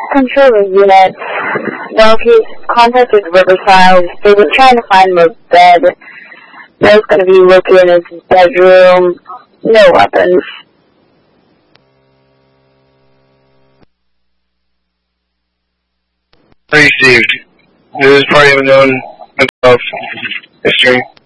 control unit. Now he's contacted Riverside. They were trying to find him a bed. They was going to be looking in his bedroom. No weapons. Received. This is part of a known mental health history.